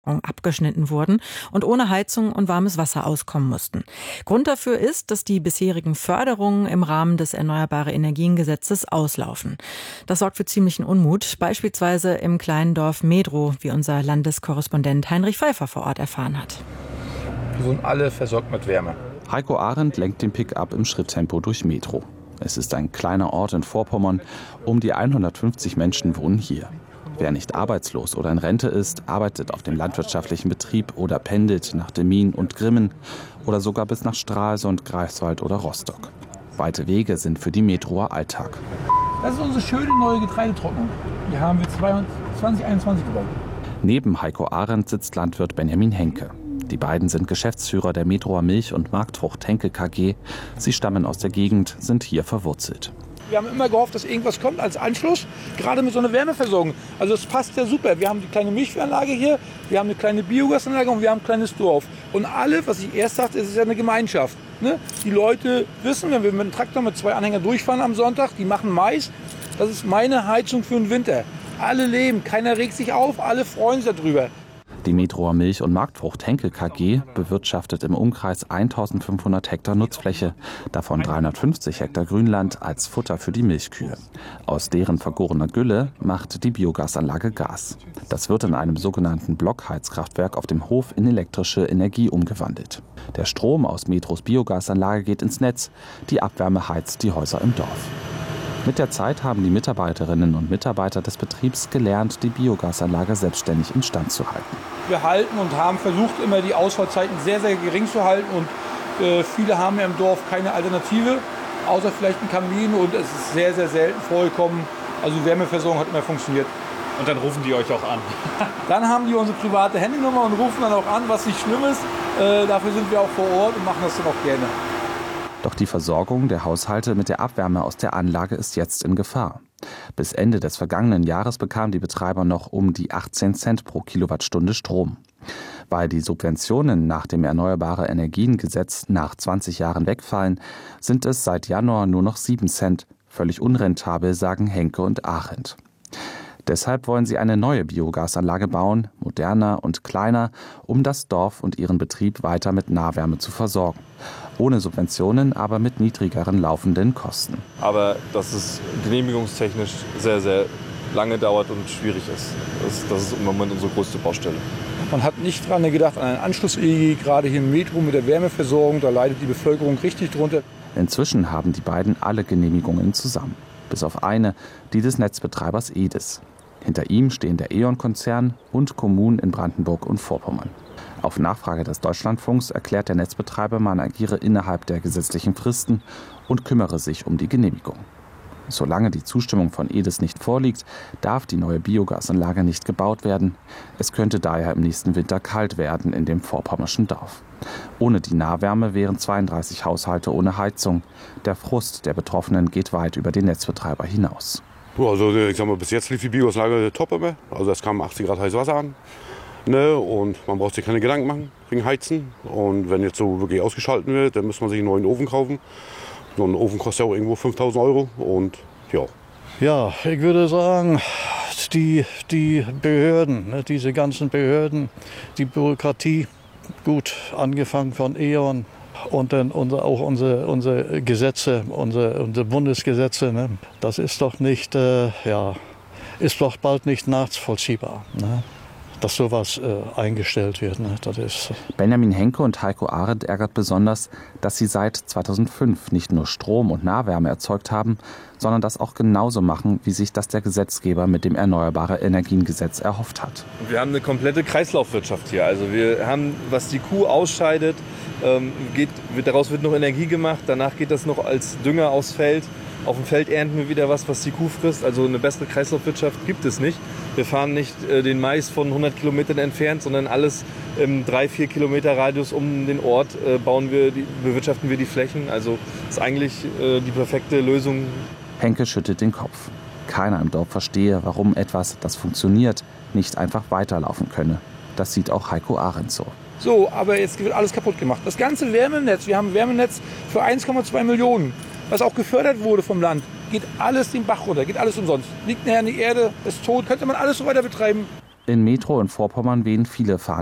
abgeschnitten wurden und ohne Heizung und warmes Wasser auskommen mussten. Grund dafür ist, dass die bisherigen Förderungen im Rahmen des Erneuerbare-Energien-Gesetzes auslaufen. Das sorgt für ziemlichen Unmut, beispielsweise im kleinen Dorf Medrow, wie unser Landeskorrespondent Heinrich Pfeiffer vor Ort erfahren hat. Wir wurden alle versorgt mit Wärme. Heiko Arendt lenkt den Pick-up im Schritttempo durch Medrow. Es ist ein kleiner Ort in Vorpommern. Um die 150 Menschen wohnen hier. Wer nicht arbeitslos oder in Rente ist, arbeitet auf dem landwirtschaftlichen Betrieb oder pendelt nach Demmin und Grimmen oder sogar bis nach Stralsund, Greifswald oder Rostock. Weite Wege sind für die Medrower Alltag. Das ist unsere schöne neue Getreidetrocknung. Die haben wir 2021 gebaut. Neben Heiko Arendt sitzt Landwirt Benjamin Henke. Die beiden sind Geschäftsführer der Medrower Milch- und Marktfrucht Henke KG. Sie stammen aus der Gegend, sind hier verwurzelt. Wir haben immer gehofft, dass irgendwas kommt als Anschluss, gerade mit so einer Wärmeversorgung. Also es passt ja super. Wir haben die kleine Milchviehanlage hier, wir haben eine kleine Biogasanlage und wir haben ein kleines Dorf. Und alle, was ich erst sagte, ist ja eine Gemeinschaft. Ne? Die Leute wissen, wenn wir mit dem Traktor mit 2 Anhängern durchfahren am Sonntag, die machen Mais, das ist meine Heizung für den Winter. Alle leben, keiner regt sich auf, alle freuen sich darüber. Die Medrower Milch- und Marktfrucht Henke KG bewirtschaftet im Umkreis 1500 Hektar Nutzfläche, davon 350 Hektar Grünland als Futter für die Milchkühe. Aus deren vergorener Gülle macht die Biogasanlage Gas. Das wird in einem sogenannten Blockheizkraftwerk auf dem Hof in elektrische Energie umgewandelt. Der Strom aus Medrows Biogasanlage geht ins Netz, die Abwärme heizt die Häuser im Dorf. Mit der Zeit haben die Mitarbeiterinnen und Mitarbeiter des Betriebs gelernt, die Biogasanlage selbstständig instand zu halten. Wir halten und haben versucht, immer die Ausfallzeiten sehr, sehr gering zu halten. Und viele haben ja im Dorf keine Alternative, außer vielleicht ein Kamin. Und es ist sehr, sehr selten vorgekommen. Also die Wärmeversorgung hat immer funktioniert. Und dann rufen die euch auch an? Dann haben die unsere private Handynummer und rufen dann auch an, was nicht schlimm ist. Dafür sind wir auch vor Ort und machen das dann auch gerne. Doch die Versorgung der Haushalte mit der Abwärme aus der Anlage ist jetzt in Gefahr. Bis Ende des vergangenen Jahres bekamen die Betreiber noch um die 18 Cent pro Kilowattstunde Strom. Weil die Subventionen nach dem Erneuerbare-Energien-Gesetz nach 20 Jahren wegfallen, sind es seit Januar nur noch 7 Cent. Völlig unrentabel, sagen Henke und Arendt. Deshalb wollen sie eine neue Biogasanlage bauen, moderner und kleiner, um das Dorf und ihren Betrieb weiter mit Nahwärme zu versorgen. Ohne Subventionen, aber mit niedrigeren laufenden Kosten. Aber dass es genehmigungstechnisch sehr, sehr lange dauert und schwierig ist. Das ist im Moment unsere größte Baustelle. Man hat nicht dran gedacht an einen Anschluss, gerade hier im Medrow mit der Wärmeversorgung. Da leidet die Bevölkerung richtig drunter. Inzwischen haben die beiden alle Genehmigungen zusammen. Bis auf eine, die des Netzbetreibers EDIS. Hinter ihm stehen der E.ON-Konzern und Kommunen in Brandenburg und Vorpommern. Auf Nachfrage des Deutschlandfunks erklärt der Netzbetreiber, man agiere innerhalb der gesetzlichen Fristen und kümmere sich um die Genehmigung. Solange die Zustimmung von EDIS nicht vorliegt, darf die neue Biogasanlage nicht gebaut werden. Es könnte daher im nächsten Winter kalt werden in dem vorpommerschen Dorf. Ohne die Nahwärme wären 32 Haushalte ohne Heizung. Der Frust der Betroffenen geht weit über den Netzbetreiber hinaus. Also ich sag mal, bis jetzt lief die Biogasanlage top immer. Also es kam 80 Grad heißes Wasser an. Ne? Und man braucht sich keine Gedanken machen wegen Heizen. Und wenn jetzt so wirklich ausgeschaltet wird, dann muss man sich einen neuen Ofen kaufen. So ein Ofen kostet ja auch irgendwo 5.000 Euro. Und ja. Ja, ich würde sagen, die Behörden, ne, diese ganzen Behörden, die Bürokratie, gut angefangen von E.ON. Und dann auch unsere Gesetze, unsere Bundesgesetze, ne? Das ist doch nicht, ist doch bald nicht nachvollziehbar, ne? Dass sowas eingestellt wird. Ne? Das ist Benjamin Henke und Heiko Arendt ärgert besonders, dass sie seit 2005 nicht nur Strom und Nahwärme erzeugt haben, sondern das auch genauso machen, wie sich das der Gesetzgeber mit dem Erneuerbare-Energien-Gesetz erhofft hat. Wir haben eine komplette Kreislaufwirtschaft hier. Also wir haben, was die Kuh ausscheidet, daraus wird noch Energie gemacht, danach geht das noch als Dünger aufs Feld. Auf dem Feld ernten wir wieder was die Kuh frisst. Also eine bessere Kreislaufwirtschaft gibt es nicht. Wir fahren nicht den Mais von 100 Kilometern entfernt, sondern alles im 3-4 Kilometer Radius um den Ort bewirtschaften wir die Flächen. Also ist eigentlich die perfekte Lösung. Henke schüttelt den Kopf. Keiner im Dorf verstehe, warum etwas, das funktioniert, nicht einfach weiterlaufen könne. Das sieht auch Heiko Arendt so. So, aber jetzt wird alles kaputt gemacht. Das ganze Wärmenetz, wir haben ein Wärmenetz für 1,2 Millionen, was auch gefördert wurde vom Land, geht alles den Bach runter, geht alles umsonst. Liegt nachher in die Erde, ist tot, könnte man alles so weiter betreiben. In Metro in Vorpommern wehen viele Fahnen